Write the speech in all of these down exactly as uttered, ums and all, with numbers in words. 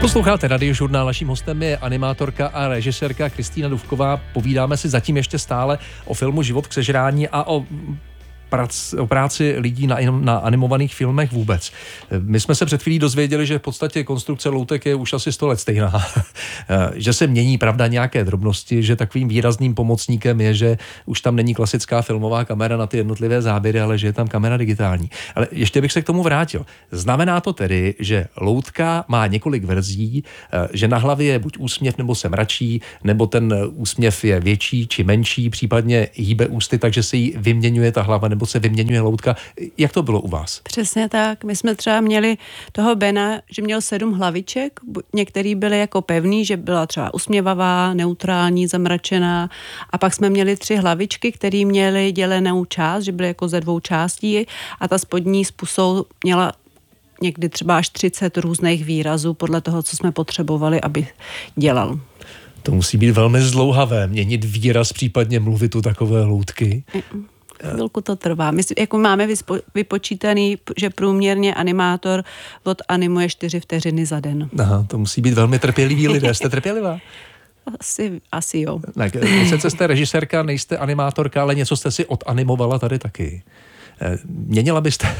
Posloucháte Radiožurnál, naším hostem je animátorka a režisérka Kristýna Dufková. Povídáme si zatím ještě stále o filmu Život k sežrání a o Prac, o práci lidí na, na animovaných filmech vůbec. My jsme se před chvílí dozvěděli, že v podstatě konstrukce loutek je už asi sto let stejná. Že se mění, pravda, nějaké drobnosti, že takovým výrazným pomocníkem je, že už tam není klasická filmová kamera na ty jednotlivé záběry, ale že je tam kamera digitální. Ale ještě bych se k tomu vrátil. Znamená to tedy, že loutka má několik verzí, že na hlavě je buď úsměv, nebo se mračí, nebo ten úsměv je větší či menší, případně hýbe ústy, takže se jí vyměňuje ta hlava, nebo se vyměňuje loutka. Jak to bylo u vás? Přesně tak. My jsme třeba měli toho Bena, že měl sedm hlaviček. Některý byly jako pevný, že byla třeba usměvavá, neutrální, zamračená. A pak jsme měli tři hlavičky, které měly dělenou část, že byly jako ze dvou částí. A ta spodní s pusou měla někdy třeba až třicet různých výrazů podle toho, co jsme potřebovali, aby dělal. To musí být velmi zdlouhavé, měnit výraz, případně mluvit u takové loutky. Mm. Chvilku to trvá. My jako máme vyspo, vypočítaný, že průměrně animátor odanimuje čtyři vteřiny za den. Aha, to musí být velmi trpěliví lidé. Jste trpělivá? Asi, asi jo. Tak, sice jste režisérka, nejste animátorka, ale něco jste si odanimovala tady taky. Měnila byste?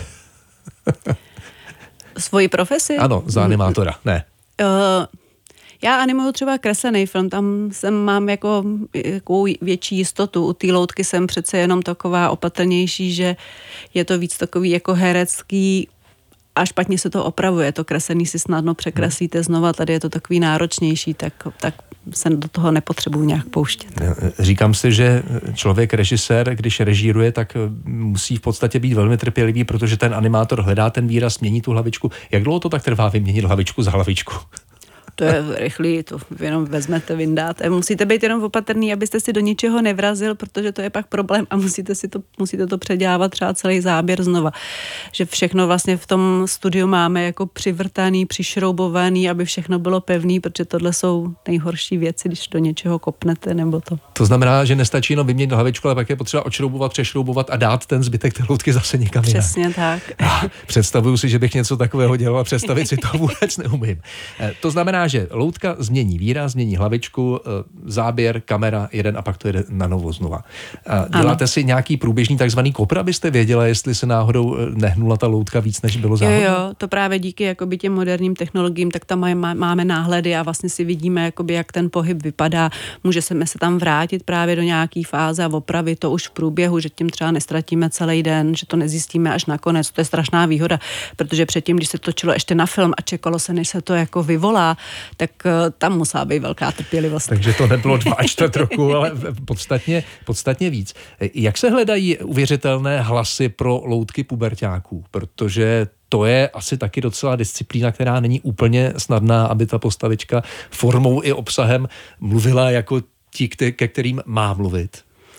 Svoji profesi? Ano, za animátora. Ne. Uh, Já animuju třeba kreslený film, tam jsem mám jako jako větší jistotu. U té loutky jsem přece jenom taková opatrnější, že je to víc takový jako herecký a špatně se to opravuje. To kreslený si snadno překreslíte znova, tady je to takový náročnější, tak, tak se do toho nepotřebuji nějak pouštět. Říkám si, že člověk, režisér, když režíruje, tak musí v podstatě být velmi trpělivý, protože ten animátor hledá ten výraz, mění tu hlavičku. Jak dlouho to tak trvá vyměnit hlavičku za hlavičku? To je rychlý, to jenom vezmete, vyndáte. Musíte být jenom opatrný, abyste si do ničeho nevrazil, protože to je pak problém a musíte si to, musíte to předělávat třeba celý záběr znova. Že všechno vlastně v tom studiu máme jako přivrtaný, přišroubovaný, aby všechno bylo pevný, protože tohle jsou nejhorší věci, když do něčeho kopnete nebo to. To znamená, že nestačí jenom vyměnit hlavičku, ale pak je potřeba odšroubovat, přešroubovat a dát ten zbytek té loutky zase někam jinak. Přesně tak. Představuju si, že bych něco takového dělal a představit si to vůbec neumím. To znamená, že loutka změní výraz, změní hlavičku, záběr, kamera, jeden a pak to jede na novo znova. Děláte ano. si nějaký průběžný takzvaný kopr, abyste věděla, jestli se náhodou nehnula ta loutka víc, než bylo záhodno? Jo, jo, to právě díky jakoby těm moderním technologiím, tak tam máme náhledy a vlastně si vidíme, jakoby, jak ten pohyb vypadá. Můžeme se tam vrátit právě do nějaký fáze a opravit to už v průběhu, že tím třeba nestratíme celý den, že to nezjistíme až nakonec. To je strašná výhoda, protože předtím, když se točilo ještě na film a čekalo se, než se to jako vyvolá, tak tam musela být velká trpělivost. Takže to nebylo dva a čtvrt roku, ale podstatně, podstatně víc. Jak se hledají uvěřitelné hlasy pro loutky puberťáků? Protože to je asi taky docela disciplína, která není úplně snadná, aby ta postavička formou i obsahem mluvila jako ti, ke kterým má mluvit.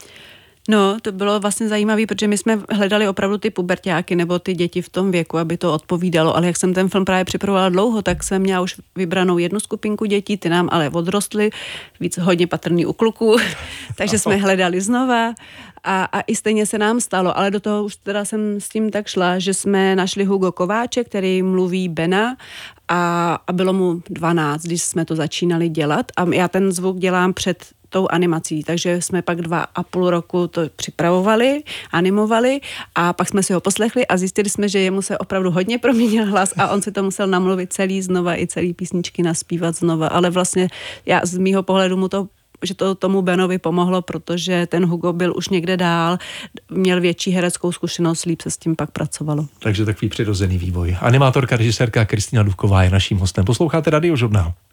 No, to bylo vlastně zajímavé, protože my jsme hledali opravdu ty puberťáky nebo ty děti v tom věku, aby to odpovídalo, ale jak jsem ten film právě připravovala dlouho, tak jsem měla už vybranou jednu skupinku dětí, ty nám ale odrostly, víc hodně patrný u kluků, takže jsme hledali znova a, a i stejně se nám stalo, ale do toho už teda jsem s tím tak šla, že jsme našli Hugo Kováče, který mluví Bena a, a bylo mu dvanáct, když jsme to začínali dělat a já ten zvuk dělám před tou animací, takže jsme pak dva a půl roku to připravovali, animovali a pak jsme si ho poslechli a zjistili jsme, že jemu se opravdu hodně proměnil hlas a on si to musel namluvit celý znova i celý písničky naspívat znova, ale vlastně já z mýho pohledu mu to že to tomu Benovi pomohlo, protože ten Hugo byl už někde dál, měl větší hereckou zkušenost, líp se s tím pak pracovalo. Takže takový přirozený vývoj. Animátorka, režisérka Kristýna Dufková je naším hostem. Posloucháte Radiožurnál.